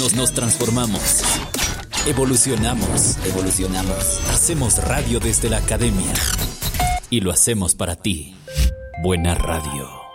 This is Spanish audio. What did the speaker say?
nos transformamos. Evolucionamos. Hacemos radio desde la academia. Y lo hacemos para ti. Buena radio.